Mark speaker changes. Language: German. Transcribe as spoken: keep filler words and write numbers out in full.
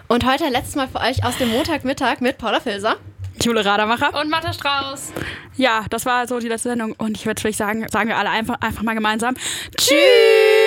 Speaker 1: Und heute letztes Mal für euch aus dem Montagmittag mit Paula Filser,
Speaker 2: Jule Radermacher
Speaker 3: und Martha Strauß.
Speaker 2: Ja, das war so die letzte Sendung und ich würde sagen, sagen wir alle einfach, einfach mal gemeinsam Tschüss!